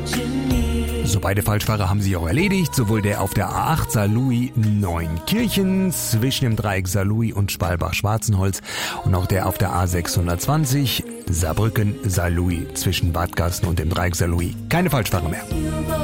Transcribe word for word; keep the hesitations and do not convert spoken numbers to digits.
So, beide Falschfahrer haben sich auch erledigt. Sowohl der auf der A acht Saarlouis Neunkirchen zwischen dem Dreieck Saarlouis und Spalbach-Schwarzenholz und auch der auf der A sechshundertzwanzig Saarbrücken Saarlouis zwischen Bad Gassen und dem Dreieck Saarlouis. Keine Falschfahrer mehr.